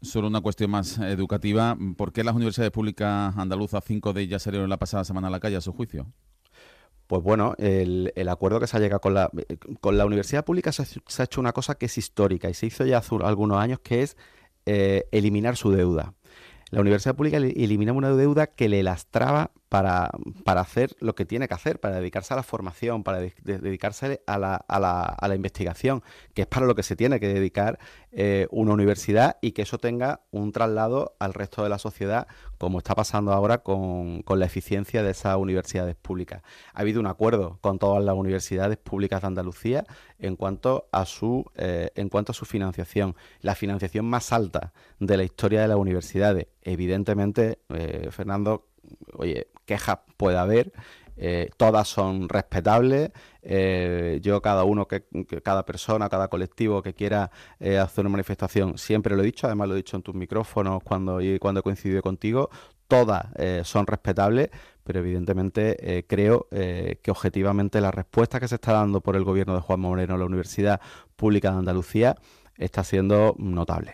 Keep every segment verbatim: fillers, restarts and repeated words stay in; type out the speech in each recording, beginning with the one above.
solo una cuestión más educativa. ¿Por qué las universidades públicas andaluzas, cinco de ellas salieron la pasada semana a la calle a su juicio? Pues bueno, el, el acuerdo que se ha llegado con la, con la universidad pública se ha, se ha hecho una cosa que es histórica y se hizo ya hace algunos años, que es eh, eliminar su deuda. La universidad pública elimina una deuda que le lastraba para, para hacer lo que tiene que hacer, para dedicarse a la formación, para de, de, dedicarse a la, a, la, a la investigación, que es para lo que se tiene que dedicar eh, una universidad, y que eso tenga un traslado al resto de la sociedad, como está pasando ahora con, con la eficiencia de esas universidades públicas. Ha habido un acuerdo con todas las universidades públicas de Andalucía en cuanto a su, eh, en cuanto a su financiación. La financiación más alta de la historia de las universidades. Evidentemente, eh, Fernando, oye, quejas puede haber, eh, todas son respetables. Eh, yo, cada uno, que, que cada persona, cada colectivo que quiera eh, hacer una manifestación, siempre lo he dicho, además lo he dicho en tus micrófonos cuando, y cuando he coincidido contigo, todas eh, son respetables, pero evidentemente eh, creo eh, que objetivamente la respuesta que se está dando por el gobierno de Juanma Moreno a la Universidad Pública de Andalucía está siendo notable.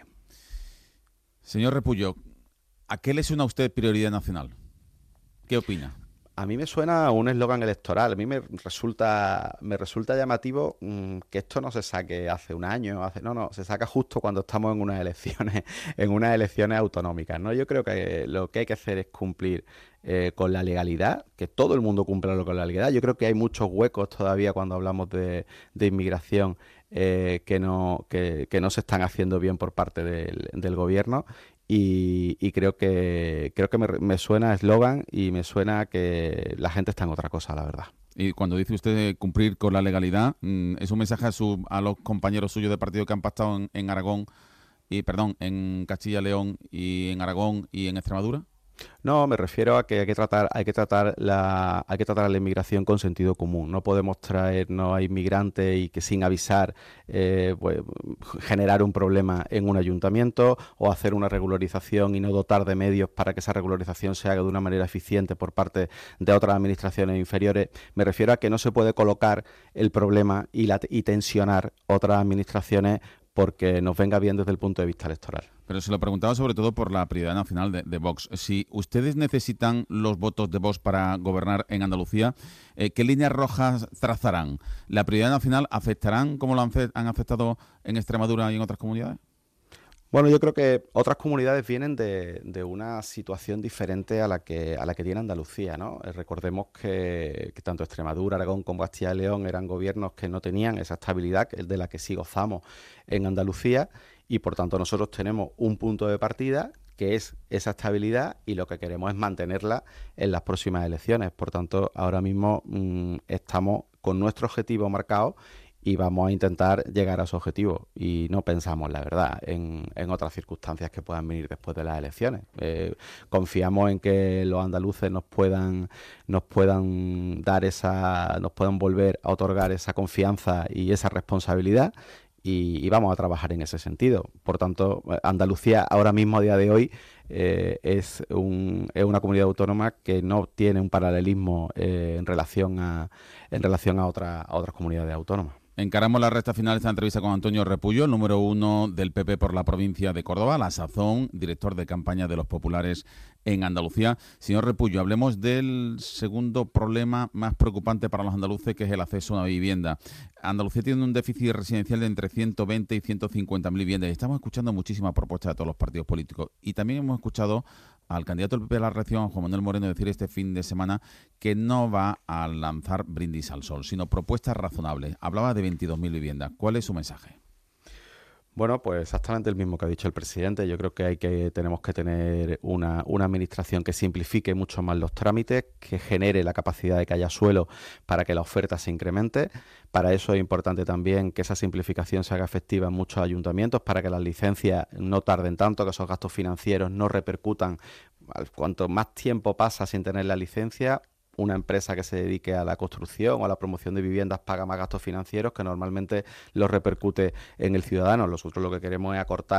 Señor Repullo, ¿a qué le suena a usted prioridad nacional? ¿Qué opina? A mí me suena un eslogan electoral. A mí me resulta me resulta llamativo mmm, que esto no se saque hace un año, hace no, no, se saca justo cuando estamos en unas elecciones, en unas elecciones autonómicas, ¿no? Yo creo que lo que hay que hacer es cumplir eh, con la legalidad, que todo el mundo cumpla con la legalidad. Yo creo que hay muchos huecos todavía cuando hablamos de, de inmigración eh, que no que, que no se están haciendo bien por parte del, del gobierno. Y, y creo que creo que me, me suena a eslogan y me suena que la gente está en otra cosa, la verdad. Y cuando dice usted cumplir con la legalidad, ¿es un mensaje a, su, a los compañeros suyos de partido que han pactado en, en Aragón, y perdón, en Castilla y León y en Aragón y en Extremadura? No, me refiero a que hay que tratar, hay que tratar la, hay que tratar la inmigración con sentido común. No podemos traernos a inmigrantes y que sin avisar eh, pues, generar un problema en un ayuntamiento, o hacer una regularización y no dotar de medios para que esa regularización se haga de una manera eficiente por parte de otras administraciones inferiores. Me refiero a que no se puede colocar el problema y, la, y tensionar otras administraciones porque nos venga bien desde el punto de vista electoral. Pero se lo preguntaba sobre todo por la prioridad nacional de, de Vox. Si ustedes necesitan los votos de Vox para gobernar en Andalucía, eh, ¿qué líneas rojas trazarán? ¿La prioridad nacional afectarán como lo han, han afectado en Extremadura y en otras comunidades? Bueno, yo creo que otras comunidades vienen de, de una situación diferente a la que a la que tiene Andalucía, ¿no? Eh, recordemos que, que tanto Extremadura, Aragón como Castilla y León eran gobiernos que no tenían esa estabilidad de la que sí gozamos en Andalucía, y por tanto nosotros tenemos un punto de partida que es esa estabilidad, y lo que queremos es mantenerla en las próximas elecciones. Por tanto, ahora mismo mmm, estamos con nuestro objetivo marcado y vamos a intentar llegar a ese objetivo, y no pensamos, la verdad, en, en otras circunstancias que puedan venir después de las elecciones. Eh, confiamos en que los andaluces nos puedan nos puedan dar esa, nos puedan volver a otorgar esa confianza y esa responsabilidad, y, y vamos a trabajar en ese sentido. Por tanto, Andalucía ahora mismo, a día de hoy, eh, es, un, es una comunidad autónoma que no tiene un paralelismo eh, en relación a en relación a, otra, a otras comunidades autónomas. Encaramos la recta final de esta entrevista con Antonio Repullo, número uno del P P por la provincia de Córdoba, a la sazón, director de campaña de los populares en Andalucía. Señor Repullo, hablemos del segundo problema más preocupante para los andaluces, que es el acceso a una vivienda. Andalucía tiene un déficit residencial de entre ciento veinte y ciento cincuenta mil viviendas. Estamos escuchando muchísimas propuestas de todos los partidos políticos, y también hemos escuchado al candidato del P P de la región, Juan Manuel Moreno, decir este fin de semana que no va a lanzar brindis al sol, sino propuestas razonables. Hablaba de veintidós mil viviendas. ¿Cuál es su mensaje? Bueno, pues exactamente el mismo que ha dicho el presidente. Yo creo que hay que tenemos que tener una, una administración que simplifique mucho más los trámites, que genere la capacidad de que haya suelo para que la oferta se incremente. Para eso es importante también que esa simplificación se haga efectiva en muchos ayuntamientos, para que las licencias no tarden tanto, que esos gastos financieros no repercutan. Cuanto más tiempo pasa sin tener la licencia, una empresa que se dedique a la construcción o a la promoción de viviendas paga más gastos financieros, que normalmente los repercute en el ciudadano. Nosotros lo que queremos es acortar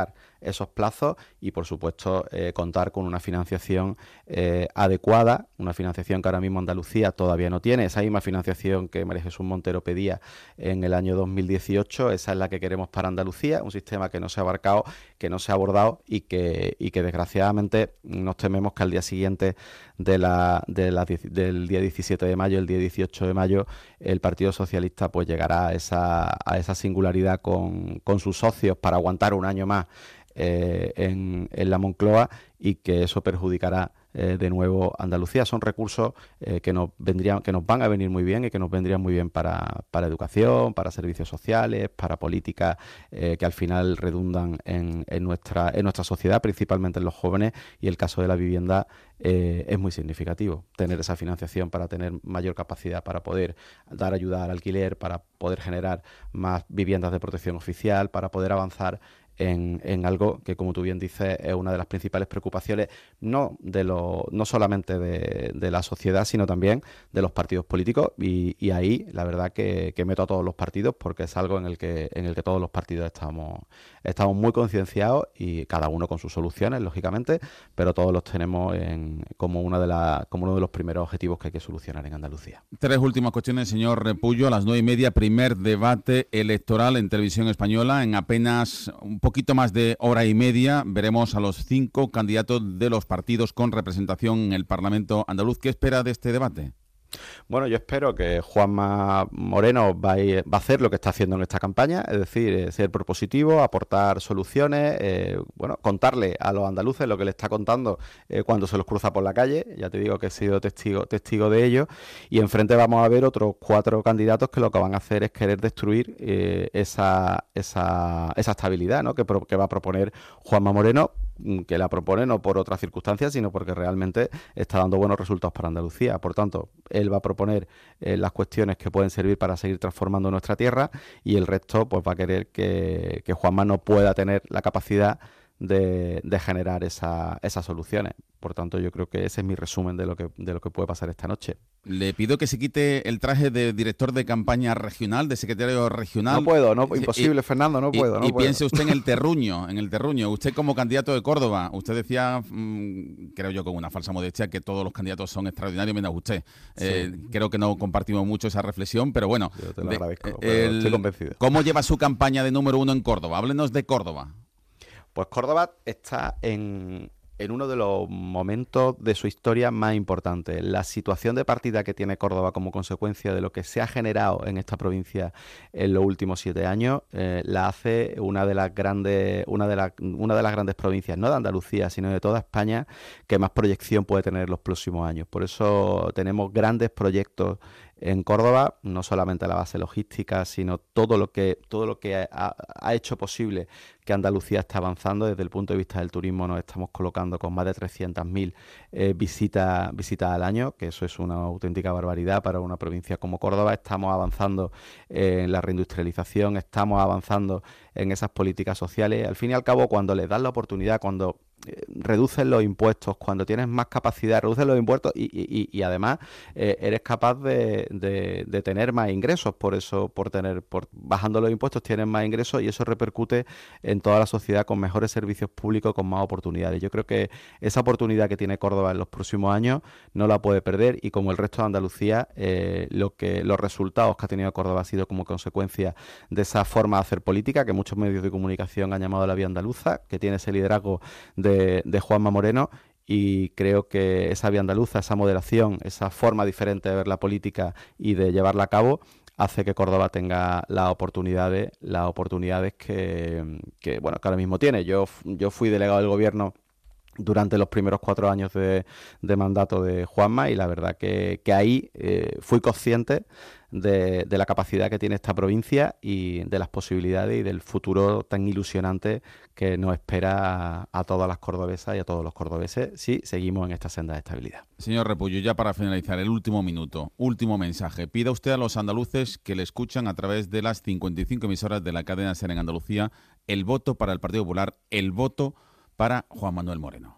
esos plazos y, por supuesto, eh, contar con una financiación eh, adecuada, una financiación que ahora mismo Andalucía todavía no tiene, esa misma financiación que María Jesús Montero pedía en el año dos mil dieciocho, esa es la que queremos para Andalucía, un sistema que no se ha abarcado, que no se ha abordado y que, y que desgraciadamente nos tememos que al día siguiente de la, de la, del día diecisiete de mayo, el día dieciocho de mayo, el Partido Socialista pues llegará a esa, a esa singularidad con, con sus socios para aguantar un año más eh, en, en la Moncloa y que eso perjudicará eh, de nuevo Andalucía. Son recursos eh, que nos vendrían, que nos van a venir muy bien y que nos vendrían muy bien para, para educación, para servicios sociales, para políticas eh, que al final redundan en, en nuestra en nuestra sociedad, principalmente en los jóvenes, y el caso de la vivienda eh, es muy significativo. Tener esa financiación para tener mayor capacidad para poder dar ayuda al alquiler, para poder generar más viviendas de protección oficial, para poder avanzar En, en algo que, como tú bien dices, es una de las principales preocupaciones, no de lo, no solamente de, de la sociedad, sino también de los partidos políticos, y, y ahí la verdad que, que meto a todos los partidos, porque es algo en el que, en el que todos los partidos estamos, estamos muy concienciados, y cada uno con sus soluciones, lógicamente, pero todos los tenemos en, como, una de la, como uno de los primeros objetivos que hay que solucionar en Andalucía. Tres últimas cuestiones, señor Repullo. A las nueve y media, primer debate electoral en Televisión Española. En apenas un poquito más de hora y media veremos a los cinco candidatos de los partidos con representación en el Parlamento andaluz. ¿Qué espera de este debate? Bueno, yo espero que Juanma Moreno va a, ir, va a hacer lo que está haciendo en esta campaña, es decir, eh, ser propositivo, aportar soluciones, eh, bueno, contarle a los andaluces lo que le está contando eh, cuando se los cruza por la calle. Ya te digo que he sido testigo, testigo de ello, y enfrente vamos a ver otros cuatro candidatos que lo que van a hacer es querer destruir eh, esa, esa, esa estabilidad, ¿no?, que, pro, que va a proponer Juanma Moreno, que la propone no por otras circunstancias, sino porque realmente está dando buenos resultados para Andalucía. Por tanto, él va a proponer eh, las cuestiones que pueden servir para seguir transformando nuestra tierra, y el resto pues va a querer que, que Juanma no pueda tener la capacidad de, de generar esa, esas soluciones. Por tanto, yo creo que ese es mi resumen de lo que de lo que puede pasar esta noche. Le pido que se quite el traje de director de campaña regional, de secretario regional. No puedo, no, imposible, y, Fernando, no y, puedo. No y puedo. piense usted en el terruño, en el terruño. Usted como candidato de Córdoba, usted decía, mmm, creo yo con una falsa modestia, que todos los candidatos son extraordinarios menos usted. Sí. Eh, creo que no compartimos mucho esa reflexión, pero bueno. Yo te lo de, agradezco, el, estoy convencido. ¿Cómo lleva su campaña de número uno en Córdoba? Háblenos de Córdoba. Pues Córdoba está en... en uno de los momentos de su historia más importantes. La situación de partida que tiene Córdoba como consecuencia de lo que se ha generado en esta provincia en los últimos siete años eh, la hace una de las grandes, una de las, una de las grandes provincias, no de Andalucía, sino de toda España, que más proyección puede tener en los próximos años. Por eso tenemos grandes proyectos en Córdoba, no solamente la base logística, sino todo lo que todo lo que ha, ha hecho posible que Andalucía esté avanzando. Desde el punto de vista del turismo nos estamos colocando con más de trescientas mil eh, visitas visitas al año, que eso es una auténtica barbaridad para una provincia como Córdoba. Estamos avanzando en la reindustrialización, estamos avanzando en esas políticas sociales. Al fin y al cabo, cuando les das la oportunidad, cuando eh, reduces los impuestos, cuando tienes más capacidad, reduces los impuestos y, y, y además eh, eres capaz de, de, de tener más ingresos. Por eso, por tener, por bajando los impuestos tienes más ingresos, y eso repercute en toda la sociedad con mejores servicios públicos, con más oportunidades. Yo creo que esa oportunidad que tiene Córdoba en los próximos años no la puede perder, y como el resto de Andalucía, eh, lo que los resultados que ha tenido Córdoba ha sido como consecuencia de esa forma de hacer política que muchos medios de comunicación han llamado la vía andaluza, que tiene ese liderazgo de, de Juanma Moreno. Y creo que esa vía andaluza, esa moderación, esa forma diferente de ver la política y de llevarla a cabo, hace que Córdoba tenga las oportunidades, las oportunidades que, que bueno, que ahora mismo tiene. Yo, yo fui delegado del gobierno durante los primeros cuatro años de, de mandato de Juanma, y la verdad que, que ahí eh, fui consciente de, de la capacidad que tiene esta provincia y de las posibilidades y del futuro tan ilusionante que nos espera a, a todas las cordobesas y a todos los cordobeses si seguimos en esta senda de estabilidad. Señor Repullo, ya para finalizar, el último minuto, último mensaje. Pida usted a los andaluces que le escuchan a través de las cincuenta y cinco emisoras de la cadena SER en Andalucía el voto para el Partido Popular, el voto para Juan Manuel Moreno.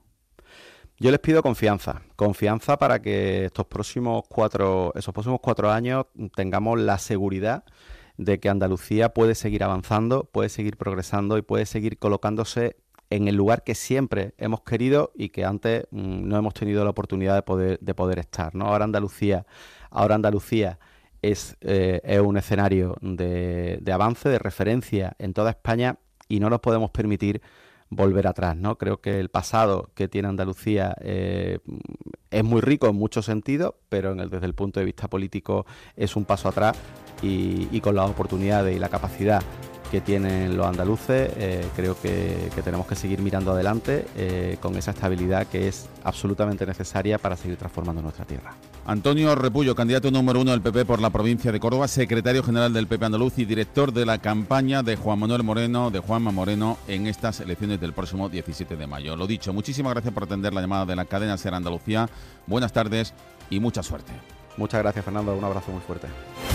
Yo les pido confianza, confianza para que estos próximos cuatro, esos próximos cuatro años tengamos la seguridad de que Andalucía puede seguir avanzando, puede seguir progresando y puede seguir colocándose en el lugar que siempre hemos querido y que antes mmm, no hemos tenido la oportunidad de poder, de poder estar, ¿no? Ahora Andalucía, ahora Andalucía es, eh, es un escenario de, de avance, de referencia en toda España y no nos podemos permitir volver atrás, ¿no? Creo que el pasado que tiene Andalucía eh, es muy rico en muchos sentidos, pero en el, desde el punto de vista político es un paso atrás y, y con las oportunidades y la capacidad que tienen los andaluces, eh, creo que, que tenemos que seguir mirando adelante eh, con esa estabilidad que es absolutamente necesaria para seguir transformando nuestra tierra. Antonio Repullo, candidato número uno del P P por la provincia de Córdoba, secretario general del P P andaluz y director de la campaña de Juan Manuel Moreno, de Juanma Moreno, en estas elecciones del próximo diecisiete de mayo. Lo dicho, muchísimas gracias por atender la llamada de la cadena SER Andalucía. Buenas tardes y mucha suerte. Muchas gracias, Fernando. Un abrazo muy fuerte.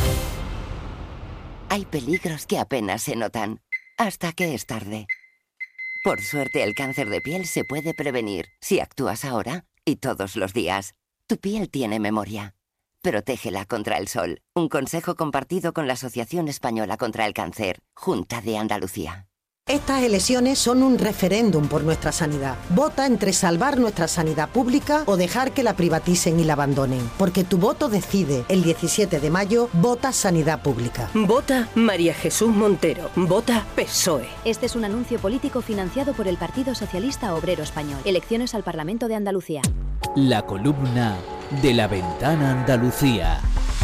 Hay peligros que apenas se notan, hasta que es tarde. Por suerte, el cáncer de piel se puede prevenir si actúas ahora y todos los días. Tu piel tiene memoria. Protégela contra el sol. Un consejo compartido con la Asociación Española contra el Cáncer, Junta de Andalucía. Estas elecciones son un referéndum por nuestra sanidad. Vota entre salvar nuestra sanidad pública o dejar que la privaticen y la abandonen. Porque tu voto decide. El diecisiete de mayo, vota sanidad pública. Vota María Jesús Montero. Vota P S O E. Este es un anuncio político financiado por el Partido Socialista Obrero Español. Elecciones al Parlamento de Andalucía. La columna de La Ventana Andalucía,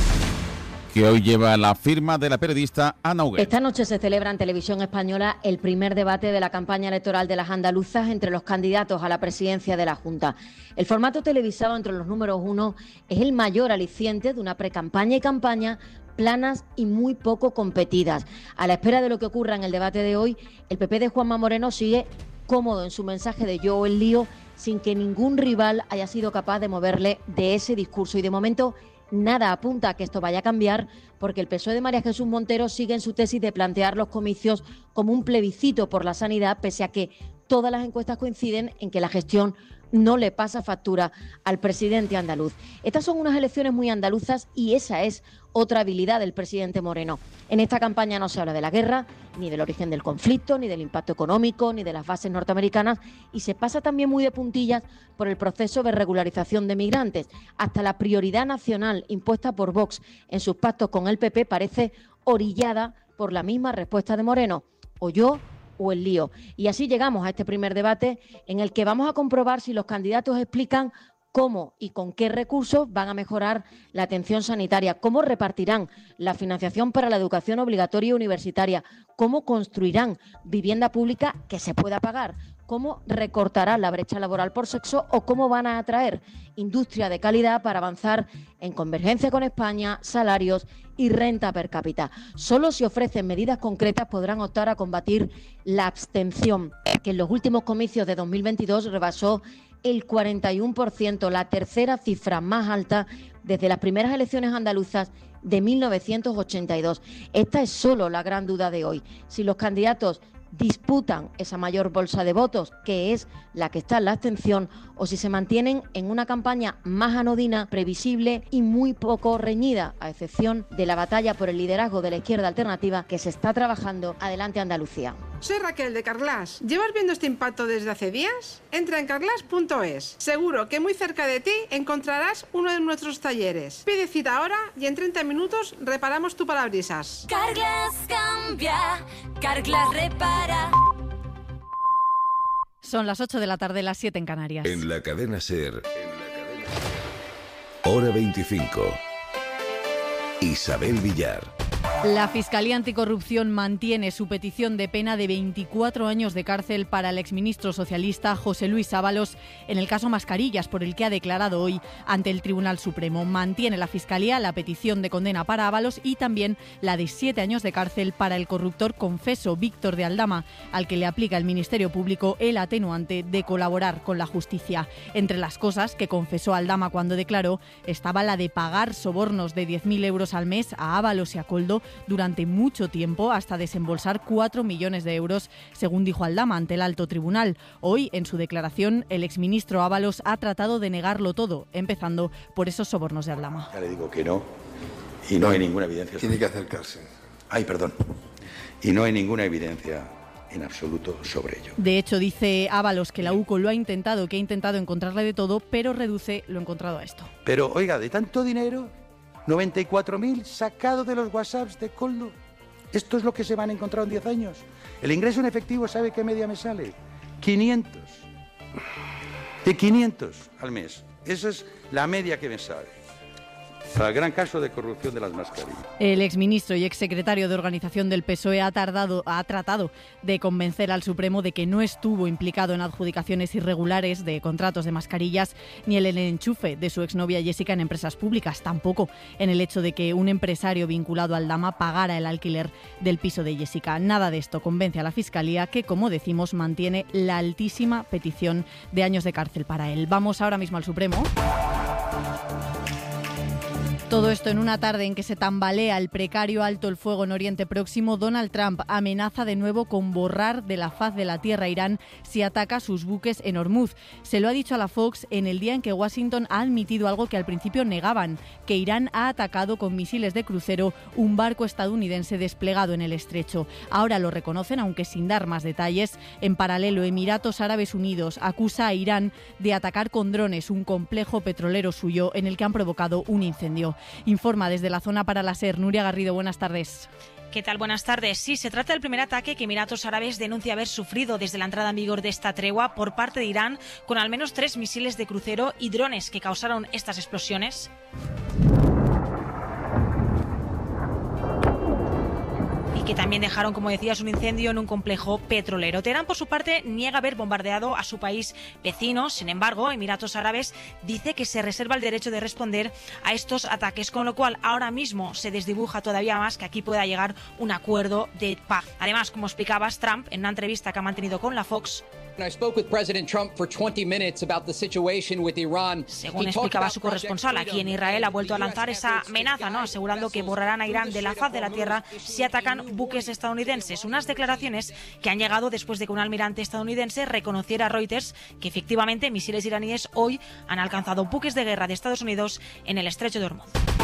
que hoy lleva la firma de la periodista Ana Huguet. Esta noche se celebra en Televisión Española el primer debate de la campaña electoral de las andaluzas entre los candidatos a la presidencia de la Junta. El formato televisado entre los números uno es el mayor aliciente de una precampaña y campaña planas y muy poco competidas. A la espera de lo que ocurra en el debate de hoy, el P P de Juanma Moreno sigue cómodo en su mensaje de yo o el lío, sin que ningún rival haya sido capaz de moverle de ese discurso. Y de momento nada apunta a que esto vaya a cambiar, porque el P S O E de María Jesús Montero sigue en su tesis de plantear los comicios como un plebiscito por la sanidad, pese a que todas las encuestas coinciden en que la gestión no le pasa factura al presidente andaluz. Estas son unas elecciones muy andaluzas y esa es otra habilidad del presidente Moreno. En esta campaña no se habla de la guerra, ni del origen del conflicto, ni del impacto económico, ni de las bases norteamericanas, y se pasa también muy de puntillas por el proceso de regularización de migrantes. Hasta la prioridad nacional impuesta por Vox en sus pactos con el P P parece orillada por la misma respuesta de Moreno: o yo o el lío. Y así llegamos a este primer debate en el que vamos a comprobar si los candidatos explican cómo y con qué recursos van a mejorar la atención sanitaria, cómo repartirán la financiación para la educación obligatoria y universitaria, cómo construirán vivienda pública que se pueda pagar, cómo recortarán la brecha laboral por sexo o cómo van a atraer industria de calidad para avanzar en convergencia con España, salarios y renta per cápita. Solo si ofrecen medidas concretas podrán optar a combatir la abstención, que en los últimos comicios de dos mil veintidós rebasó el cuarenta y uno por ciento, la tercera cifra más alta desde las primeras elecciones andaluzas de mil novecientos ochenta y dos. Esta es solo la gran duda de hoy. Si los candidatos disputan esa mayor bolsa de votos, que es la que está en la abstención, o si se mantienen en una campaña más anodina, previsible y muy poco reñida, a excepción de la batalla por el liderazgo de la izquierda alternativa que se está trabajando. Adelante Andalucía. Soy Raquel de Carglass. ¿Llevas viendo este impacto desde hace días? Entra en carglass punto es. Seguro que muy cerca de ti encontrarás uno de nuestros talleres. Pide cita ahora y en treinta minutos reparamos tu parabrisas. Carglass cambia, Carglass repara. Son las ocho de la tarde, las siete en Canarias. En la cadena SER, hora veinticinco. Isabel Villar. La Fiscalía Anticorrupción mantiene su petición de pena de veinticuatro años de cárcel para el exministro socialista José Luis Ábalos en el caso Mascarillas, por el que ha declarado hoy ante el Tribunal Supremo. Mantiene la Fiscalía la petición de condena para Ábalos y también la de siete años de cárcel para el corruptor confeso Víctor de Aldama, al que le aplica el Ministerio Público el atenuante de colaborar con la justicia. Entre las cosas que confesó Aldama cuando declaró estaba la de pagar sobornos de diez mil euros al mes a Ábalos y a Koldo durante mucho tiempo, hasta desembolsar cuatro millones de euros, según dijo Aldama ante el alto tribunal. Hoy, en su declaración, el exministro Ábalos ha tratado de negarlo todo, empezando por esos sobornos de Aldama. Ya le digo que no, y no hay ninguna evidencia. Tiene que acercarse. Ay, perdón. Y no hay ninguna evidencia en absoluto sobre ello. De hecho, dice Ábalos que la U C O lo ha intentado, que ha intentado encontrarle de todo, pero reduce lo encontrado a esto. Pero, oiga, de tanto dinero, noventa y cuatro mil sacado de los WhatsApps de Koldo. Esto es lo que se van a encontrar en diez años. El ingreso en efectivo, ¿sabe qué media me sale? quinientos. De quinientos al mes. Esa es la media que me sale. Para el gran caso de corrupción de las mascarillas. El exministro y exsecretario de Organización del P S O E ha, tardado, ha tratado de convencer al Supremo de que no estuvo implicado en adjudicaciones irregulares de contratos de mascarillas ni en el enchufe de su exnovia Jessica en empresas públicas, tampoco en el hecho de que un empresario vinculado al Dama pagara el alquiler del piso de Jessica. Nada de esto convence a la Fiscalía, que, como decimos, mantiene la altísima petición de años de cárcel para él. Vamos ahora mismo al Supremo. Todo esto en una tarde en que se tambalea el precario alto el fuego en Oriente Próximo. Donald Trump amenaza de nuevo con borrar de la faz de la tierra a Irán si ataca sus buques en Hormuz. Se lo ha dicho a la Fox en el día en que Washington ha admitido algo que al principio negaban, que Irán ha atacado con misiles de crucero un barco estadounidense desplegado en el estrecho. Ahora lo reconocen, aunque sin dar más detalles. En paralelo, Emiratos Árabes Unidos acusa a Irán de atacar con drones un complejo petrolero suyo en el que han provocado un incendio. Informa desde la zona para la SER, Nuria Garrido, buenas tardes. ¿Qué tal? Buenas tardes. Sí, se trata del primer ataque que Emiratos Árabes denuncia haber sufrido desde la entrada en vigor de esta tregua por parte de Irán, con al menos tres misiles de crucero y drones que causaron estas explosiones. Que también dejaron, como decías, un incendio en un complejo petrolero. Teherán, por su parte, niega haber bombardeado a su país vecino. Sin embargo, Emiratos Árabes dice que se reserva el derecho de responder a estos ataques, con lo cual ahora mismo se desdibuja todavía más que aquí pueda llegar un acuerdo de paz. Además, como explicabas, Trump, en una entrevista que ha mantenido con la Fox, según explicaba su corresponsal aquí en Israel, ha vuelto a lanzar esa amenaza, ¿no?, asegurando que borrarán a Irán de la faz de la tierra si atacan buques estadounidenses. Unas declaraciones que han llegado después de que un almirante estadounidense reconociera a Reuters que efectivamente misiles iraníes hoy han alcanzado buques de guerra de Estados Unidos en el estrecho de Hormuz.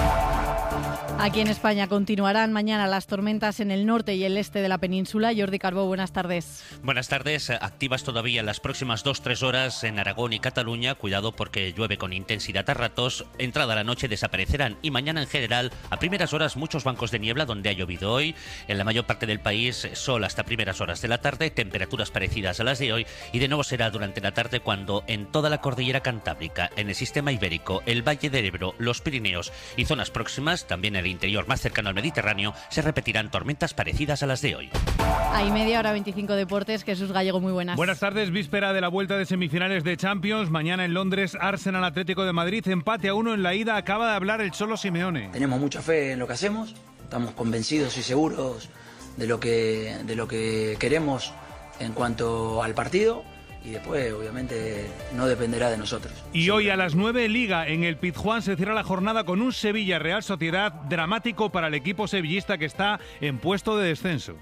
Aquí en España continuarán mañana las tormentas en el norte y el este de la península. Jordi Carbó, buenas tardes. Buenas tardes. Activas todavía en las próximas dos tres horas en Aragón y Cataluña. Cuidado porque llueve con intensidad a ratos. Entrada la noche desaparecerán y mañana en general a primeras horas muchos bancos de niebla donde ha llovido hoy. En la mayor parte del país sol hasta primeras horas de la tarde, temperaturas parecidas a las de hoy y de nuevo será durante la tarde cuando en toda la cordillera cantábrica, en el sistema ibérico, el Valle del Ebro, los Pirineos y zonas próximas, también en el interior más cercano al Mediterráneo, se repetirán tormentas parecidas a las de hoy. Hay media hora veinticinco deportes. Jesús Gallego, muy buenas. Buenas tardes, víspera de la vuelta de semifinales de Champions. Mañana en Londres, Arsenal Atlético de Madrid, empate a uno en la ida. Acaba de hablar el Cholo Simeone. Tenemos mucha fe en lo que hacemos, estamos convencidos y seguros de lo que, de lo que queremos en cuanto al partido. Y después, obviamente, no dependerá de nosotros. Y hoy a las nueve, Liga. En el Pizjuán se cierra la jornada con un Sevilla-Real Sociedad dramático para el equipo sevillista que está en puesto de descenso.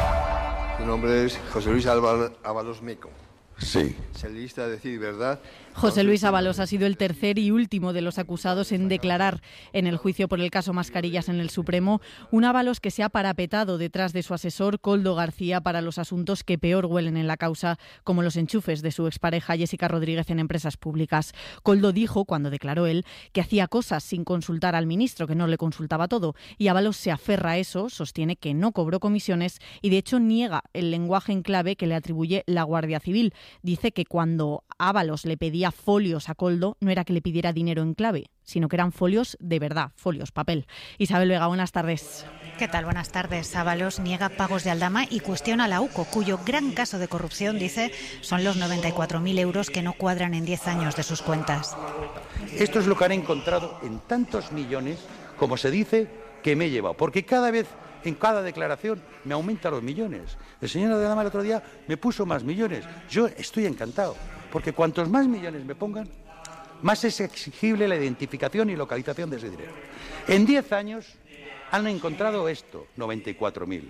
Su nombre es José Luis Ábalos Meco. Sí. Sevillista de decir verdad. José Luis Ábalos ha sido el tercer y último de los acusados en declarar en el juicio por el caso Mascarillas en el Supremo. Un Ábalos que se ha parapetado detrás de su asesor Koldo García para los asuntos que peor huelen en la causa, como los enchufes de su expareja Jessica Rodríguez en empresas públicas. Koldo dijo, cuando declaró él, que hacía cosas sin consultar al ministro, que no le consultaba todo. Y Ábalos se aferra a eso, sostiene que no cobró comisiones y de hecho niega el lenguaje en clave que le atribuye la Guardia Civil. Dice que cuando Ábalos le pedía folios a Koldo, no era que le pidiera dinero en clave, sino que eran folios de verdad, folios, papel. Isabel Vega, buenas tardes. ¿Qué tal? Buenas tardes. Ábalos niega pagos de Aldama y cuestiona a la U C O, cuyo gran caso de corrupción, dice, son los noventa y cuatro mil euros que no cuadran en diez años de sus cuentas. Esto es lo que han encontrado en tantos millones, como se dice, que me he llevado. Porque cada vez, en cada declaración, me aumentan los millones. El señor Aldama el otro día me puso más millones. Yo estoy encantado, porque cuantos más millones me pongan, más es exigible la identificación y localización de ese dinero. En diez años han encontrado esto, noventa y cuatro mil.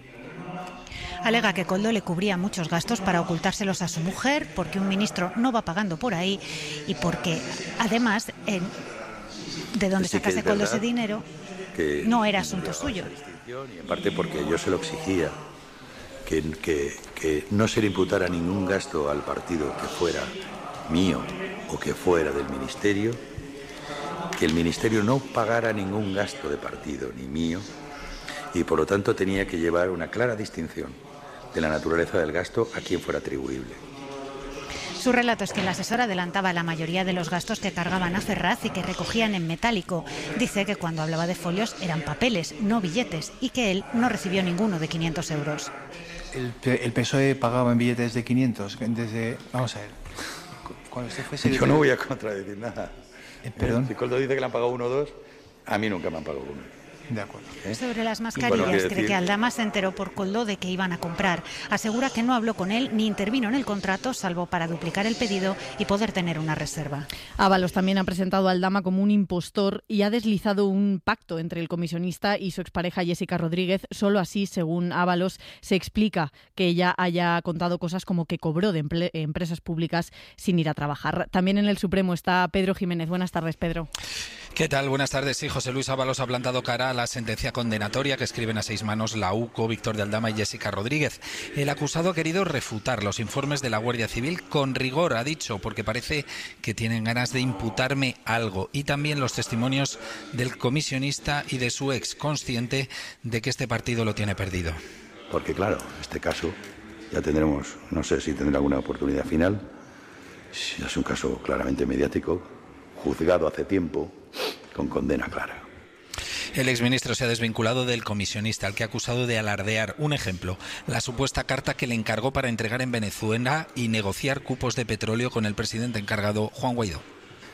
Alega que Koldo le cubría muchos gastos para ocultárselos a su mujer, porque un ministro no va pagando por ahí y porque, además, en, de donde sí sacase Koldo ese dinero, que no era asunto suyo. Y aparte porque yo se lo exigía, que, que, que no se le imputara ningún gasto al partido que fuera mío o que fuera del Ministerio, que el Ministerio no pagara ningún gasto de partido ni mío, y por lo tanto tenía que llevar una clara distinción de la naturaleza del gasto a quien fuera atribuible. Su relato es que el asesor adelantaba la mayoría de los gastos que cargaban a Ferraz y que recogían en metálico. Dice que cuando hablaba de folios eran papeles, no billetes, y que él no recibió ninguno de quinientos euros. El, el P S O E pagaba en billetes de quinientos desde... Vamos a ver. Cuando usted fuese... Yo no voy a contradecir nada. Eh, ¿Perdón? Si Coldo dice que le han pagado uno o dos, a mí nunca me han pagado uno. De acuerdo. ¿Eh? Sobre las mascarillas, bueno, cree que Aldama se enteró por Coldo de que iban a comprar. Asegura que no habló con él ni intervino en el contrato, salvo para duplicar el pedido y poder tener una reserva. Ábalos también ha presentado a Aldama como un impostor y ha deslizado un pacto entre el comisionista y su expareja Jessica Rodríguez. Solo así, según Ábalos, se explica que ella haya contado cosas como que cobró de emple- empresas públicas sin ir a trabajar. También en el Supremo está Pedro Jiménez. Buenas tardes, Pedro. ¿Qué tal? Buenas tardes. Sí, José Luis Ábalos ha plantado cara a la sentencia condenatoria que escriben a seis manos la UCO, Víctor de Aldama y Jessica Rodríguez. El acusado ha querido refutar los informes de la Guardia Civil con rigor, ha dicho, porque parece que tienen ganas de imputarme algo. Y también los testimonios del comisionista y de su ex, consciente de que este partido lo tiene perdido. Porque claro, en este caso ya tendremos, no sé si tendrá alguna oportunidad final, si es un caso claramente mediático, juzgado hace tiempo, con condena clara. El exministro se ha desvinculado del comisionista, al que ha acusado de alardear. Un ejemplo, la supuesta carta que le encargó para entregar en Venezuela y negociar cupos de petróleo con el presidente encargado, Juan Guaidó.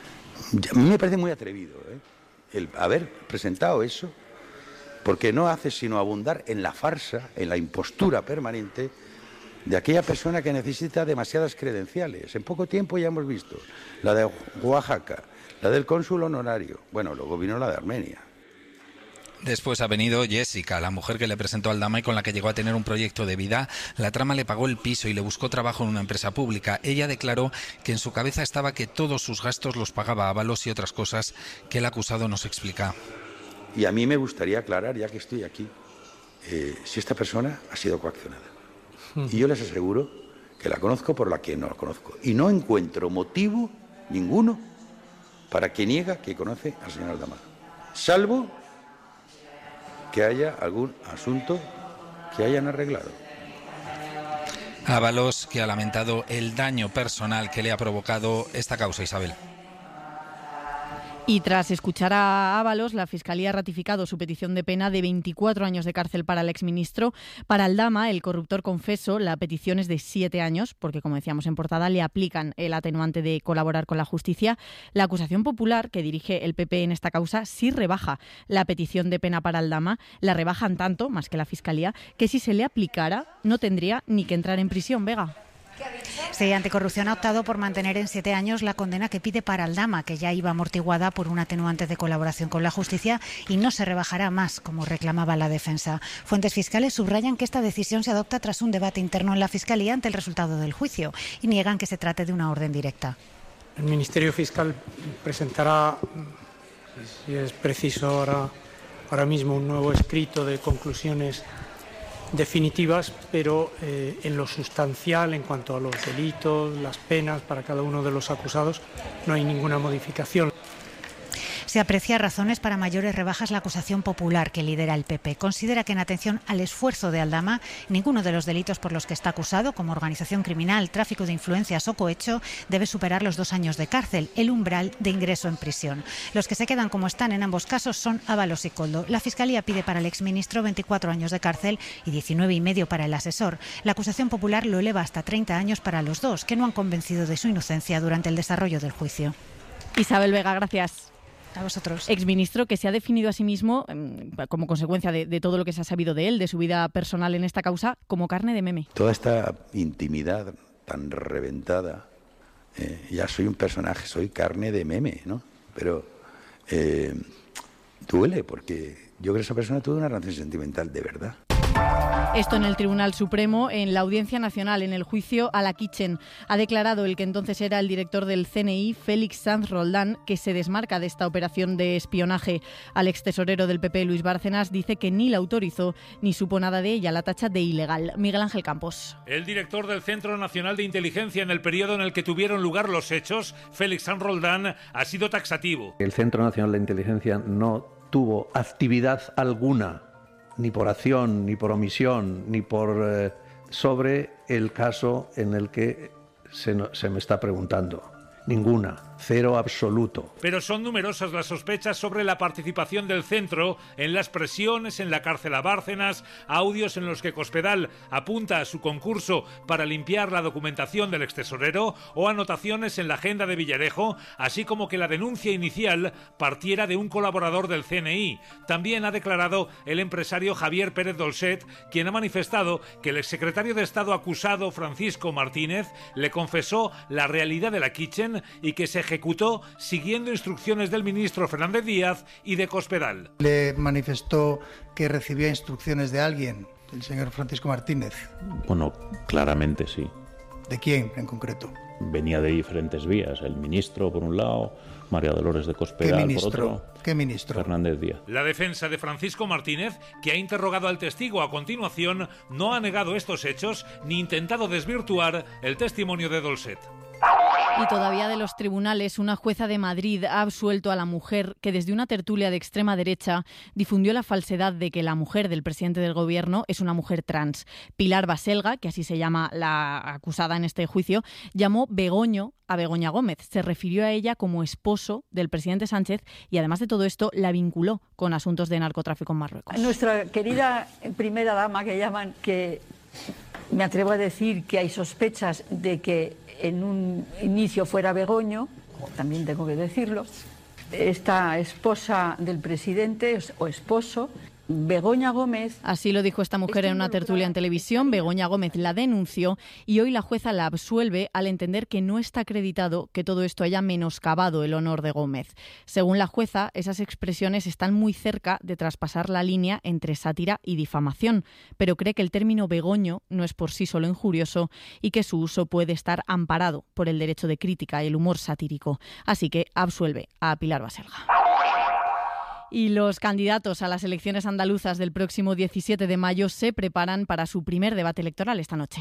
A mí me parece muy atrevido, ¿eh? el haber presentado eso, porque no hace sino abundar en la farsa, en la impostura permanente de aquella persona que necesita demasiadas credenciales. En poco tiempo ya hemos visto la de Oaxaca, la del cónsul honorario, bueno, luego vino la de Armenia. Después ha venido Jessica, la mujer que le presentó a Aldama y con la que llegó a tener un proyecto de vida. La trama le pagó el piso y le buscó trabajo en una empresa pública. Ella declaró que en su cabeza estaba que todos sus gastos los pagaba Ábalos y otras cosas que el acusado nos explica. Y a mí me gustaría aclarar, ya que estoy aquí, eh, si esta persona ha sido coaccionada. Y yo les aseguro que la conozco por la que no la conozco. Y no encuentro motivo ninguno para que niega que conoce al señor Aldama. Salvo que haya algún asunto que hayan arreglado. Ábalos, que ha lamentado el daño personal que le ha provocado esta causa, Isabel. Y tras escuchar a Ábalos, la Fiscalía ha ratificado su petición de pena de veinticuatro años de cárcel para el exministro. Para Aldama, el corruptor confeso, la petición es de siete años, porque, como decíamos en portada, le aplican el atenuante de colaborar con la justicia. La acusación popular que dirige el P P en esta causa sí rebaja la petición de pena para Aldama. La rebajan tanto, más que la Fiscalía, que si se le aplicara no tendría ni que entrar en prisión. Vega. Sí, Anticorrupción ha optado por mantener en siete años la condena que pide para Aldama, que ya iba amortiguada por un atenuante de colaboración con la justicia y no se rebajará más, como reclamaba la defensa. Fuentes fiscales subrayan que esta decisión se adopta tras un debate interno en la Fiscalía ante el resultado del juicio y niegan que se trate de una orden directa. El Ministerio Fiscal presentará, si es preciso ahora, ahora mismo, un nuevo escrito de conclusiones definitivas, pero eh, en lo sustancial, en cuanto a los delitos, las penas para cada uno de los acusados, no hay ninguna modificación. Se aprecia razones para mayores rebajas la acusación popular que lidera el P P. Considera que en atención al esfuerzo de Aldama, ninguno de los delitos por los que está acusado, como organización criminal, tráfico de influencias o cohecho, debe superar los dos años de cárcel, el umbral de ingreso en prisión. Los que se quedan como están en ambos casos son Ábalos y Coldo. La Fiscalía pide para el exministro veinticuatro años de cárcel y diecinueve y medio para el asesor. La acusación popular lo eleva hasta treinta años para los dos, que no han convencido de su inocencia durante el desarrollo del juicio. Isabel Vega, gracias. A vosotros. Exministro que se ha definido a sí mismo, como consecuencia de, de todo lo que se ha sabido de él, de su vida personal en esta causa, como carne de meme. Toda esta intimidad tan reventada, eh, ya soy un personaje, soy carne de meme, ¿no? Pero eh, duele, porque yo creo que esa persona tuvo una relación sentimental de verdad. Esto en el Tribunal Supremo, en la Audiencia Nacional, en el juicio a la Kitchen. Ha declarado el que entonces era el director del C N I, Félix Sanz Roldán, que se desmarca de esta operación de espionaje. Al extesorero del P P, Luis Bárcenas, dice que ni la autorizó ni supo nada de ella, la tacha de ilegal. Miguel Ángel Campos. El director del Centro Nacional de Inteligencia en el periodo en el que tuvieron lugar los hechos, Félix Sanz Roldán, ha sido taxativo. El Centro Nacional de Inteligencia no tuvo actividad alguna, ni por acción, ni por omisión, ni por eh, sobre el caso en el que se, no, se me está preguntando. Ninguna, cero absoluto. Pero son numerosas las sospechas sobre la participación del centro en las presiones en la cárcel a Bárcenas, audios en los que Cospedal apunta a su concurso para limpiar la documentación del extesorero o anotaciones en la agenda de Villarejo, así como que la denuncia inicial partiera de un colaborador del C N I. También ha declarado el empresario Javier Pérez Dolcet, quien ha manifestado que el exsecretario de Estado acusado, Francisco Martínez, le confesó la realidad de la Kitchen y que se ejecutó siguiendo instrucciones del ministro Fernández Díaz y de Cospedal. Le manifestó que recibía instrucciones de alguien, el señor Francisco Martínez. Bueno, claramente sí. ¿De quién en concreto? Venía de diferentes vías, el ministro por un lado, María Dolores de Cospedal por otro. ¿Qué ministro? Fernández Díaz. La defensa de Francisco Martínez, que ha interrogado al testigo a continuación, no ha negado estos hechos ni intentado desvirtuar el testimonio de Dolcet. Y todavía de los tribunales, una jueza de Madrid ha absuelto a la mujer que desde una tertulia de extrema derecha difundió la falsedad de que la mujer del presidente del gobierno es una mujer trans. Pilar Baselga, que así se llama la acusada en este juicio, llamó Begoño a Begoña Gómez. Se refirió a ella como esposo del presidente Sánchez y además de todo esto la vinculó con asuntos de narcotráfico en Marruecos. Nuestra querida primera dama, que llaman, que me atrevo a decir que hay sospechas de que en un inicio fuera Begoño, también tengo que decirlo, esta esposa del presidente o esposo, Begoña Gómez. Así lo dijo esta mujer en una tertulia en televisión. Begoña Gómez la denunció y hoy la jueza la absuelve al entender que no está acreditado que todo esto haya menoscabado el honor de Gómez. Según la jueza, esas expresiones están muy cerca de traspasar la línea entre sátira y difamación, pero cree que el término begoño no es por sí solo injurioso y que su uso puede estar amparado por el derecho de crítica y el humor satírico. Así que absuelve a Pilar Baselga. Y los candidatos a las elecciones andaluzas del próximo diecisiete de mayo se preparan para su primer debate electoral esta noche.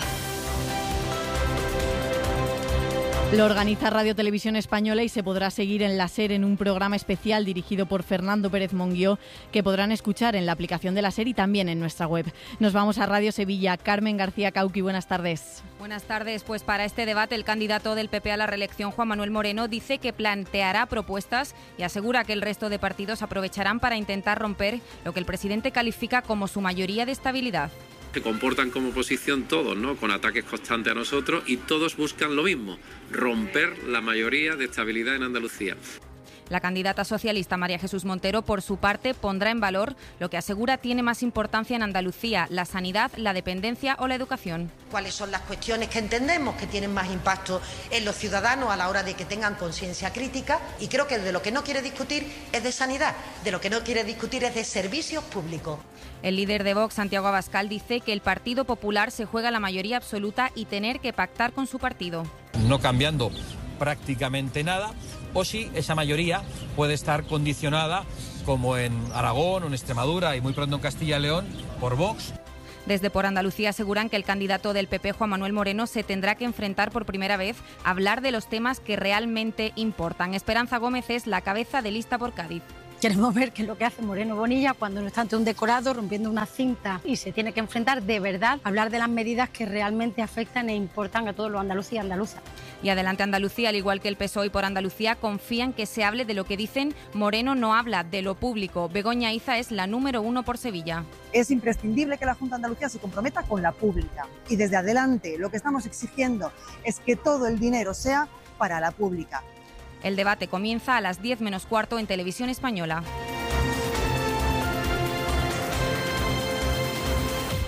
Lo organiza Radio Televisión Española y se podrá seguir en la SER en un programa especial dirigido por Fernando Pérez Monguió que podrán escuchar en la aplicación de la SER y también en nuestra web. Nos vamos a Radio Sevilla. Carmen García Cauqui, buenas tardes. Buenas tardes. Pues para este debate el candidato del P P a la reelección, Juan Manuel Moreno, dice que planteará propuestas y asegura que el resto de partidos aprovecharán para intentar romper lo que el presidente califica como su mayoría de estabilidad. Se comportan como oposición todos, ¿no?, con ataques constantes a nosotros y todos buscan lo mismo, romper la mayoría de estabilidad en Andalucía. La candidata socialista María Jesús Montero, por su parte, pondrá en valor lo que asegura tiene más importancia en Andalucía: la sanidad, la dependencia o la educación. ¿Cuáles son las cuestiones que entendemos que tienen más impacto en los ciudadanos a la hora de que tengan conciencia crítica? Y creo que de lo que no quiere discutir es de sanidad, de lo que no quiere discutir es de servicios públicos. El líder de Vox, Santiago Abascal, dice que el Partido Popular se juega la mayoría absoluta y tener que pactar con su partido. No cambiando prácticamente nada, o si esa mayoría puede estar condicionada, como en Aragón o en Extremadura y muy pronto en Castilla y León, por Vox. Desde Por Andalucía aseguran que el candidato del P P, Juan Manuel Moreno, se tendrá que enfrentar por primera vez a hablar de los temas que realmente importan. Esperanza Gómez es la cabeza de lista por Cádiz. Queremos ver qué es lo que hace Moreno Bonilla cuando no está ante un decorado rompiendo una cinta y se tiene que enfrentar de verdad a hablar de las medidas que realmente afectan e importan a todos los andaluces y andaluzas. Y Adelante Andalucía, al igual que el P S O E y Por Andalucía, confían que se hable de lo que dicen. Moreno no habla de lo público. Begoña Iza es la número uno por Sevilla. Es imprescindible que la Junta de Andalucía se comprometa con la pública. Y desde Adelante lo que estamos exigiendo es que todo el dinero sea para la pública. El debate comienza a las diez menos cuarto en Televisión Española.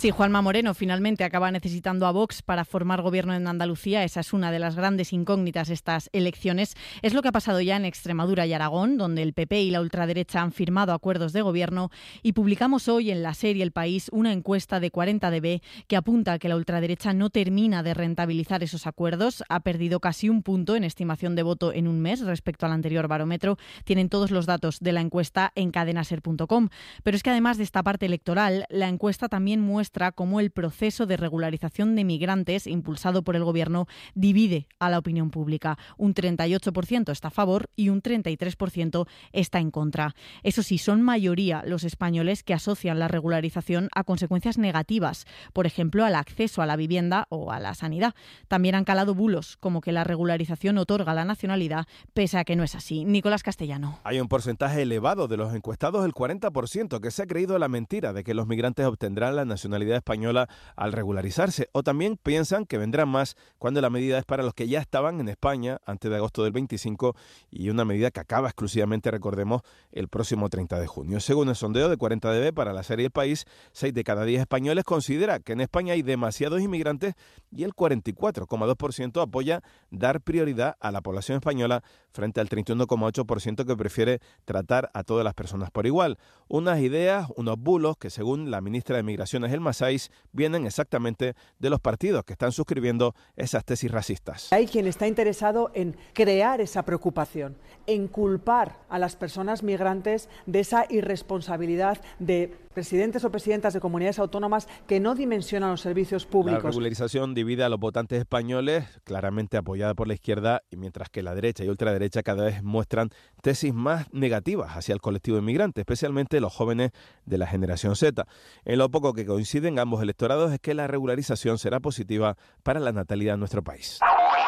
Sí, Juanma Moreno finalmente acaba necesitando a Vox para formar gobierno en Andalucía. Esa es una de las grandes incógnitas de estas elecciones. Es lo que ha pasado ya en Extremadura y Aragón, donde el P P y la ultraderecha han firmado acuerdos de gobierno, y publicamos hoy en la serie El País una encuesta de cuarenta D B que apunta a que la ultraderecha no termina de rentabilizar esos acuerdos. Ha perdido casi un punto en estimación de voto en un mes respecto al anterior barómetro. Tienen todos los datos de la encuesta en cadenaser punto com. Pero es que además de esta parte electoral, la encuesta también muestra cómo el proceso de regularización de migrantes impulsado por el Gobierno divide a la opinión pública. Un treinta y ocho por ciento está a favor y un treinta y tres por ciento está en contra. Eso sí, son mayoría los españoles que asocian la regularización a consecuencias negativas, por ejemplo, al acceso a la vivienda o a la sanidad. También han calado bulos, como que la regularización otorga la nacionalidad, pese a que no es así. Nicolás Castellano. Hay un porcentaje elevado de los encuestados, el cuarenta por ciento, que se ha creído la mentira de que los migrantes obtendrán la nacionalidad española al regularizarse, o también piensan que vendrán más cuando la medida es para los que ya estaban en España antes de agosto del veinticinco y una medida que acaba exclusivamente, recordemos, el próximo treinta de junio. Según el sondeo de cuarenta D B para la serie El País, seis de cada diez españoles considera que en España hay demasiados inmigrantes y el cuarenta y cuatro coma dos por ciento apoya dar prioridad a la población española frente al treinta y uno coma ocho por ciento que prefiere tratar a todas las personas por igual. Unas ideas, unos bulos que, según la ministra de Migraciones, El Masáis, vienen exactamente de los partidos que están suscribiendo esas tesis racistas. Hay quien está interesado en crear esa preocupación, en culpar a las personas migrantes de esa irresponsabilidad de presidentes o presidentas de comunidades autónomas que no dimensionan los servicios públicos. La regularización divide a los votantes españoles, claramente apoyada por la izquierda, y mientras que la derecha y ultraderecha cada vez muestran tesis más negativas hacia el colectivo inmigrante, especialmente los jóvenes de la generación Z. En lo poco que coinciden ambos electorados es que la regularización será positiva para la natalidad en nuestro país.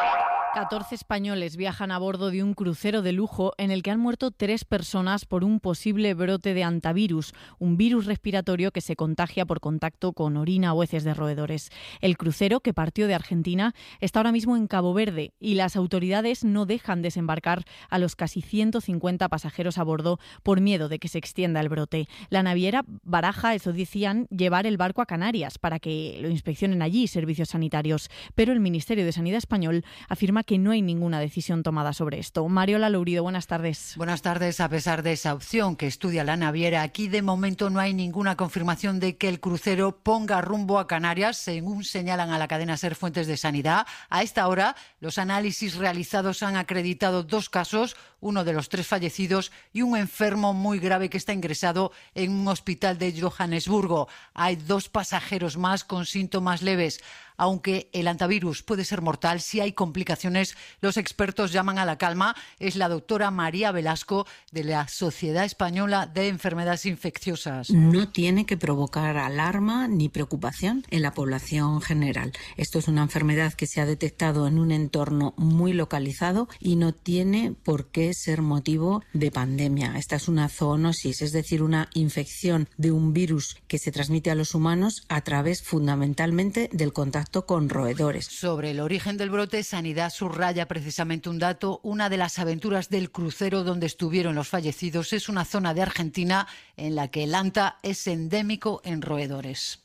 catorce españoles viajan a bordo de un crucero de lujo en el que han muerto tres personas por un posible brote de hantavirus, un virus respiratorio que se contagia por contacto con orina o heces de roedores. El crucero, que partió de Argentina, está ahora mismo en Cabo Verde y las autoridades no dejan desembarcar a los casi ciento cincuenta pasajeros a bordo por miedo de que se extienda el brote. La naviera baraja, eso decían, llevar el barco a Canarias para que lo inspeccionen allí servicios sanitarios, pero el Ministerio de Sanidad español afirma que no hay ninguna decisión tomada sobre esto. Mariola Lourido, buenas tardes. Buenas tardes. A pesar de esa opción que estudia la naviera, aquí de momento no hay ninguna confirmación de que el crucero ponga rumbo a Canarias, según señalan a la cadena SER fuentes de sanidad. A esta hora, los análisis realizados han acreditado dos casos, uno de los tres fallecidos y un enfermo muy grave que está ingresado en un hospital de Johannesburgo. Hay dos pasajeros más con síntomas leves. Aunque el hantavirus puede ser mortal, si hay complicaciones, los expertos llaman a la calma. Es la doctora María Velasco de la Sociedad Española de Enfermedades Infecciosas. No tiene que provocar alarma ni preocupación en la población general. Esto es una enfermedad que se ha detectado en un entorno muy localizado y no tiene por qué ser motivo de pandemia. Esta es una zoonosis, es decir, una infección de un virus que se transmite a los humanos a través fundamentalmente del contacto con roedores. Sobre el origen del brote, Sanidad subraya precisamente un dato. Una de las aventuras del crucero donde estuvieron los fallecidos es una zona de Argentina en la que el hanta es endémico en roedores.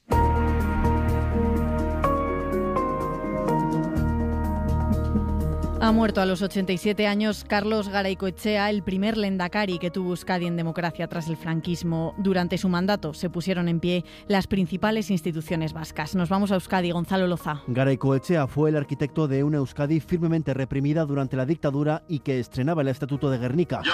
Ha muerto a los ochenta y siete años Carlos Garaikoetxea, el primer lehendakari que tuvo Euskadi en democracia tras el franquismo. Durante su mandato se pusieron en pie las principales instituciones vascas. Nos vamos a Euskadi, Gonzalo Loza. Garaikoetxea fue el arquitecto de una Euskadi firmemente reprimida durante la dictadura y que estrenaba el Estatuto de Gernika.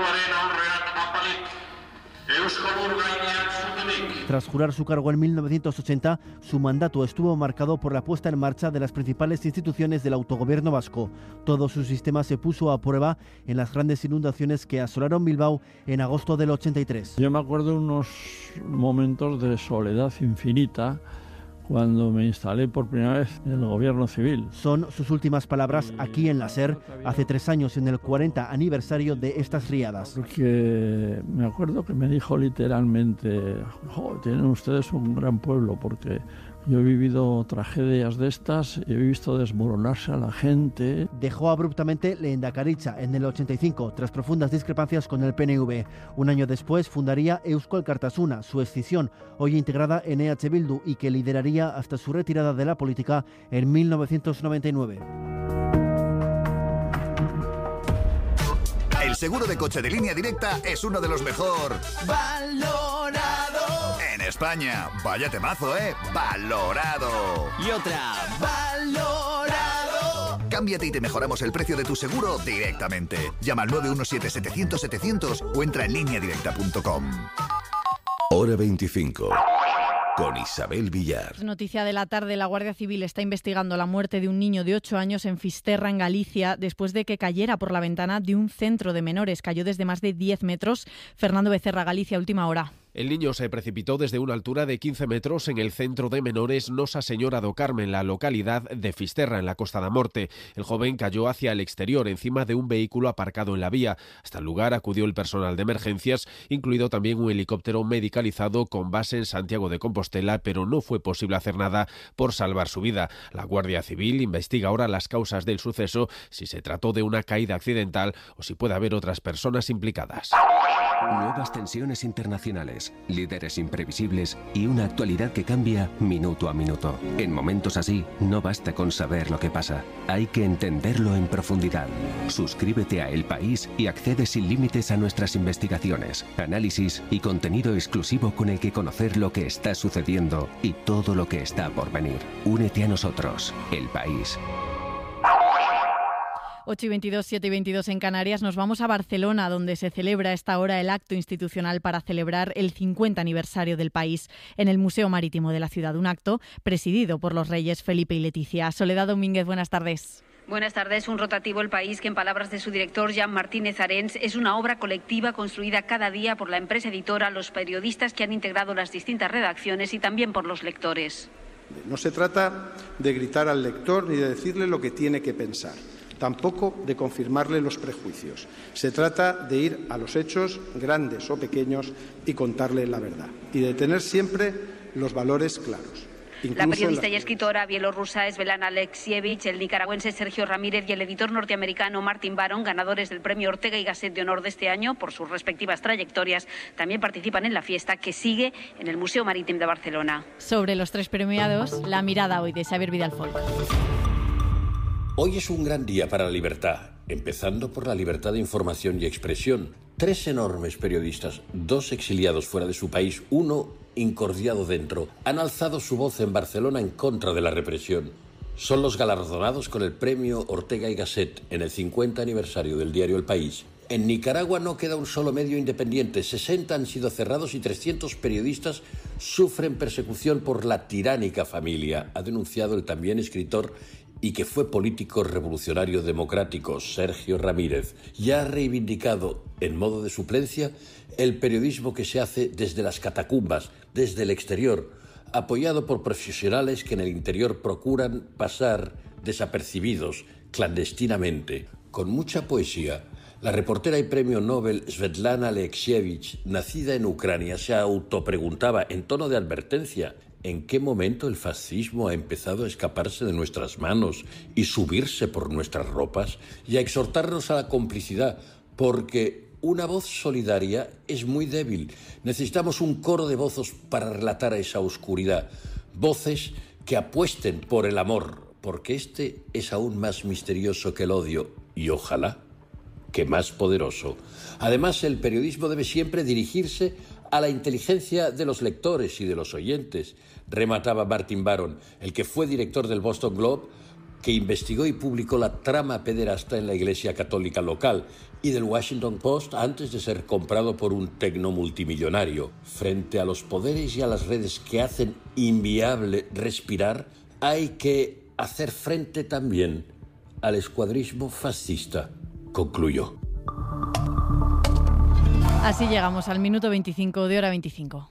Tras jurar su cargo en mil novecientos ochenta, su mandato estuvo marcado por la puesta en marcha de las principales instituciones del autogobierno vasco. Todo su sistema se puso a prueba en las grandes inundaciones que asolaron Bilbao en agosto del ochenta y tres. Yo me acuerdo de unos momentos de soledad infinita cuando me instalé por primera vez en el gobierno civil. Son sus últimas palabras aquí en la SER, hace tres años en el cuarenta aniversario de estas riadas. Porque me acuerdo que me dijo literalmente, jo, tienen ustedes un gran pueblo, porque Yo he vivido tragedias de estas, he visto desmoronarse a la gente. Dejó abruptamente Lehendakaritza en el ochenta y cinco, tras profundas discrepancias con el P N V. Un año después fundaría Eusko Alkartasuna, su escisión, hoy integrada en E H Bildu y que lideraría hasta su retirada de la política en mil novecientos noventa y nueve. El seguro de coche de Línea Directa es uno de los mejor valorado en España. Vaya temazo, ¿eh? Valorado. Y otra, valorado. Cámbiate y te mejoramos el precio de tu seguro directamente. Llama al nueve uno siete, setecientos, setecientos o entra en línea directa punto com. Hora veinticinco. Con Isabel Villar. Noticia de la tarde, la Guardia Civil está investigando la muerte de un niño de ocho años en Fisterra, en Galicia, después de que cayera por la ventana de un centro de menores. Cayó desde más de diez metros. Fernando Becerra, Galicia, última hora. El niño se precipitó desde una altura de quince metros en el centro de menores Nosa Señora do Carme, en la localidad de Fisterra, en la Costa da Morte. El joven cayó hacia el exterior, encima de un vehículo aparcado en la vía. Hasta el lugar acudió el personal de emergencias, incluido también un helicóptero medicalizado con base en Santiago de Compostela, pero no fue posible hacer nada por salvar su vida. La Guardia Civil investiga ahora las causas del suceso, si se trató de una caída accidental o si puede haber otras personas implicadas. Nuevas tensiones internacionales, líderes imprevisibles y una actualidad que cambia minuto a minuto. En momentos así, no basta con saber lo que pasa, hay que entenderlo en profundidad. Suscríbete a El País y accede sin límites a nuestras investigaciones, análisis y contenido exclusivo con el que conocer lo que está sucediendo y todo lo que está por venir. Únete a nosotros, El País. ocho y veintidós, siete y veintidós en Canarias. Nos vamos a Barcelona, donde se celebra a esta hora el acto institucional para celebrar el cincuenta aniversario del país en el Museo Marítimo de la ciudad. Un acto presidido por los reyes Felipe y Leticia. Soledad Domínguez, buenas tardes. Buenas tardes. Un rotativo El País que, en palabras de su director, Jan Martínez Arens, es una obra colectiva construida cada día por la empresa editora, los periodistas que han integrado las distintas redacciones y también por los lectores. No se trata de gritar al lector ni de decirle lo que tiene que pensar, tampoco de confirmarle los prejuicios. Se trata de ir a los hechos, grandes o pequeños, y contarle la verdad. Y de tener siempre los valores claros. La periodista y escritora bielorrusa Svetlana Alexievich, el nicaragüense Sergio Ramírez y el editor norteamericano Martin Baron, ganadores del premio Ortega y Gasset de Honor de este año por sus respectivas trayectorias, también participan en la fiesta que sigue en el Museo Marítimo de Barcelona. Sobre los tres premiados, la mirada hoy de Xavier Vidal-Folk. Hoy es un gran día para la libertad, empezando por la libertad de información y expresión. Tres enormes periodistas, dos exiliados fuera de su país, uno incordiado dentro, han alzado su voz en Barcelona en contra de la represión. Son los galardonados con el premio Ortega y Gasset en el cincuenta aniversario del diario El País. En Nicaragua no queda un solo medio independiente, sesenta han sido cerrados y trescientos periodistas sufren persecución por la tiránica familia, ha denunciado el también escritor y que fue político revolucionario democrático Sergio Ramírez, y ha reivindicado, en modo de suplencia, el periodismo que se hace desde las catacumbas, desde el exterior, apoyado por profesionales que en el interior procuran pasar desapercibidos, clandestinamente. Con mucha poesía, la reportera y premio Nobel Svetlana Alexievich, nacida en Ucrania, se autopreguntaba en tono de advertencia: ¿en qué momento el fascismo ha empezado a escaparse de nuestras manos y subirse por nuestras ropas? Y a exhortarnos a la complicidad, porque una voz solidaria es muy débil. Necesitamos un coro de voces para relatar a esa oscuridad. Voces que apuesten por el amor, porque este es aún más misterioso que el odio y ojalá que más poderoso. Además, el periodismo debe siempre dirigirse a la inteligencia de los lectores y de los oyentes, remataba Martin Baron, el que fue director del Boston Globe, que investigó y publicó la trama pederasta en la Iglesia Católica local, y del Washington Post antes de ser comprado por un tecnomultimillonario. Frente a los poderes y a las redes que hacen inviable respirar, hay que hacer frente también al escuadrismo fascista, concluyó. Así llegamos al minuto veinticinco de Hora veinticinco.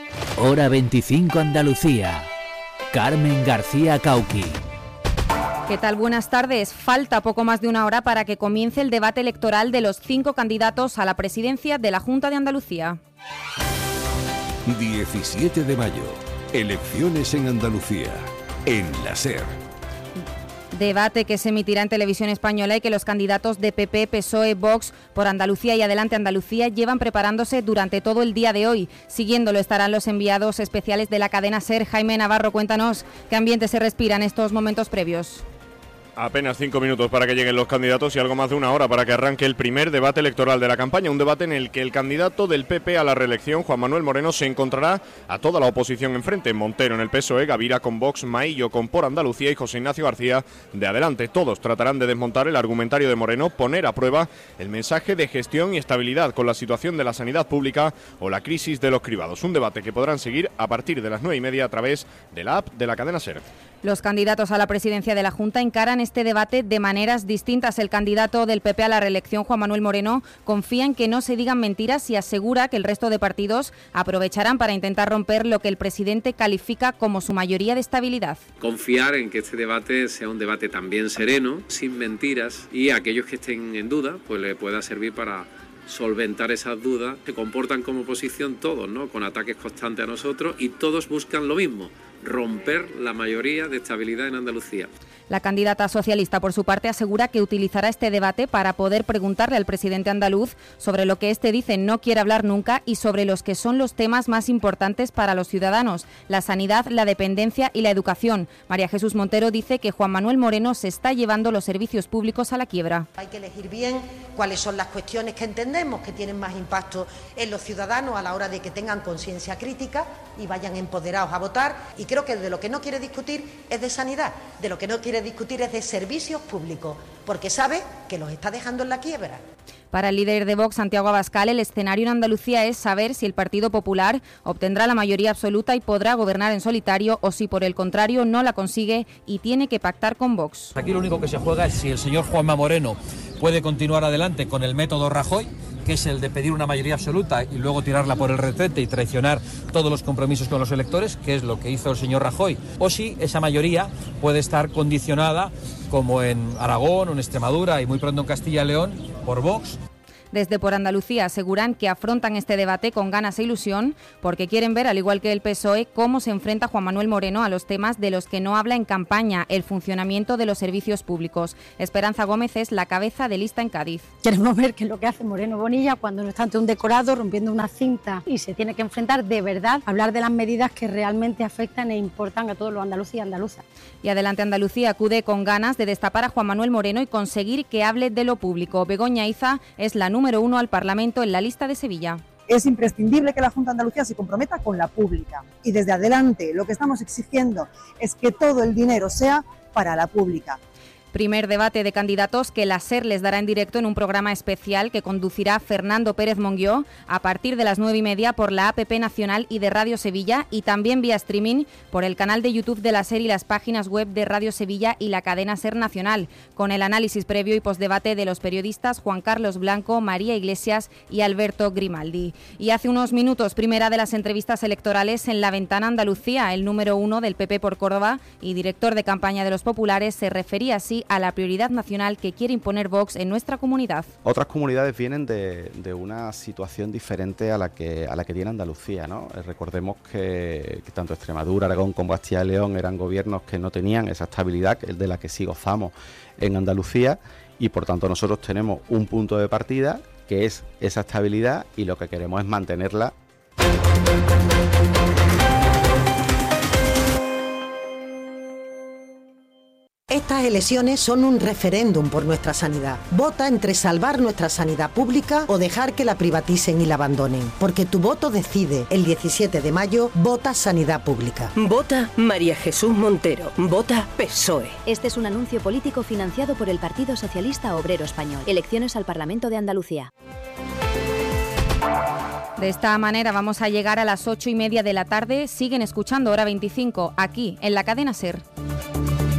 Hora veinticinco Andalucía. Carmen García Cauqui. ¿Qué tal? Buenas tardes. Falta poco más de una hora para que comience el debate electoral de los cinco candidatos a la presidencia de la Junta de Andalucía. diecisiete de mayo. Elecciones en Andalucía. En la SER. Debate que se emitirá en televisión española y que los candidatos de P P, P S O E, Vox, por Andalucía y Adelante Andalucía llevan preparándose durante todo el día de hoy. Siguiéndolo estarán los enviados especiales de la cadena SER. Jaime Navarro, cuéntanos qué ambiente se respira en estos momentos previos. Apenas cinco minutos para que lleguen los candidatos y algo más de una hora para que arranque el primer debate electoral de la campaña, un debate en el que el candidato del P P a la reelección, Juan Manuel Moreno, se encontrará a toda la oposición enfrente. Montero en el P S O E, Gavira con Vox, Maillo con Por Andalucía y José Ignacio García de Adelante. Todos tratarán de desmontar el argumentario de Moreno, poner a prueba el mensaje de gestión y estabilidad con la situación de la sanidad pública o la crisis de los cribados. Un debate que podrán seguir a partir de las nueve y media a través de la app de la cadena SER. Los candidatos a la presidencia de la Junta encaran este debate de maneras distintas. El candidato del P P a la reelección, Juan Manuel Moreno, confía en que no se digan mentiras y asegura que el resto de partidos aprovecharán para intentar romper lo que el presidente califica como su mayoría de estabilidad. Confiar en que este debate sea un debate también sereno, sin mentiras, y a aquellos que estén en duda, pues le pueda servir para solventar esas dudas. Se comportan como oposición todos, ¿no?, con ataques constantes a nosotros, y todos buscan lo mismo: romper la mayoría de estabilidad en Andalucía. La candidata socialista, por su parte, asegura que utilizará este debate para poder preguntarle al presidente andaluz sobre lo que éste dice no quiere hablar nunca y sobre los que son los temas más importantes para los ciudadanos: la sanidad, la dependencia y la educación. María Jesús Montero dice que Juan Manuel Moreno se está llevando los servicios públicos a la quiebra. Hay que elegir bien cuáles son las cuestiones que entendemos que tienen más impacto en los ciudadanos a la hora de que tengan conciencia crítica y vayan empoderados a votar. Y creo que de lo que no quiere discutir es de sanidad, de lo que no quiere discutir es de servicios públicos, porque sabe que los está dejando en la quiebra. Para el líder de Vox, Santiago Abascal, el escenario en Andalucía es saber si el Partido Popular obtendrá la mayoría absoluta y podrá gobernar en solitario, o si por el contrario no la consigue y tiene que pactar con Vox. Aquí lo único que se juega es si el señor Juanma Moreno puede continuar adelante con el método Rajoy, que es el de pedir una mayoría absoluta y luego tirarla por el retrete y traicionar todos los compromisos con los electores, que es lo que hizo el señor Rajoy, o si esa mayoría puede estar condicionada, como en Aragón o en Extremadura y muy pronto en Castilla y León, por Vox. Desde Por Andalucía aseguran que afrontan este debate con ganas e ilusión porque quieren ver, al igual que el P S O E, cómo se enfrenta Juan Manuel Moreno a los temas de los que no habla en campaña: el funcionamiento de los servicios públicos. Esperanza Gómez es la cabeza de lista en Cádiz. Queremos ver qué es lo que hace Moreno Bonilla cuando no está ante un decorado rompiendo una cinta y se tiene que enfrentar de verdad a hablar de las medidas que realmente afectan e importan a todos los andaluces y andaluzas. Y Adelante Andalucía acude con ganas de destapar a Juan Manuel Moreno y conseguir que hable de lo público. Begoña Iza es la número uno al Parlamento en la lista de Sevilla. Es imprescindible que la Junta de Andalucía se comprometa con la pública. Y desde Adelante lo que estamos exigiendo es que todo el dinero sea para la pública. Primer debate de candidatos que la SER les dará en directo en un programa especial que conducirá Fernando Pérez Monguió a partir de las nueve y media por la A P P Nacional y de Radio Sevilla, y también vía streaming por el canal de YouTube de la SER y las páginas web de Radio Sevilla y la cadena SER Nacional, con el análisis previo y postdebate de los periodistas Juan Carlos Blanco, María Iglesias y Alberto Grimaldi. Y hace unos minutos, primera de las entrevistas electorales en La Ventana Andalucía. El número uno del P P por Córdoba y director de campaña de los populares se refería así a la prioridad nacional que quiere imponer Vox en nuestra comunidad. Otras comunidades vienen de, de una situación diferente a la que a la que tiene Andalucía, ¿no? Recordemos que, que tanto Extremadura, Aragón como Castilla y León eran gobiernos que no tenían esa estabilidad de la que sí gozamos en Andalucía, y por tanto nosotros tenemos un punto de partida que es esa estabilidad y lo que queremos es mantenerla. Estas elecciones son un referéndum por nuestra sanidad. Vota entre salvar nuestra sanidad pública o dejar que la privaticen y la abandonen. Porque tu voto decide. El diecisiete de mayo, vota sanidad pública. Vota María Jesús Montero. Vota P S O E. Este es un anuncio político financiado por el Partido Socialista Obrero Español. Elecciones al Parlamento de Andalucía. De esta manera vamos a llegar a las ocho y media de la tarde. Siguen escuchando Hora veinticinco aquí en la cadena SER.